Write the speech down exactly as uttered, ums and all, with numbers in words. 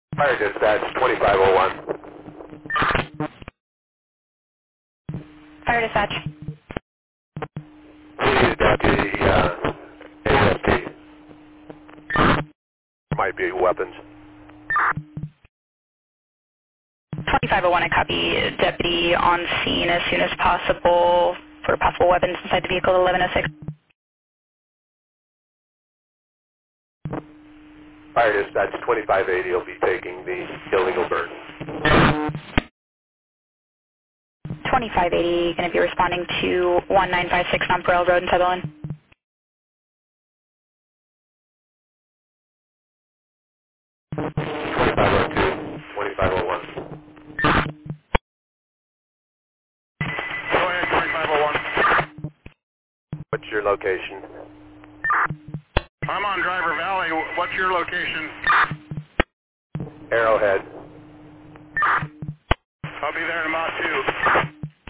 Fire dispatch twenty-five oh one. Fire dispatch. Please deputy uh, A S T. Might be weapons. twenty-five oh one, I copy. Deputy on scene as soon as possible for possible weapons inside the vehicle, eleven oh six. Fire dispatch twenty-five eighty will be taking the illegal burn. twenty-five eighty, going to be responding to one nine five six Nonpareil Road in Sutherland. twenty-five oh two, twenty-five oh one. Go ahead, twenty-five oh one. What's your location? I'm on Driver Valley. What's your location? Arrowhead. I'll be there in about two.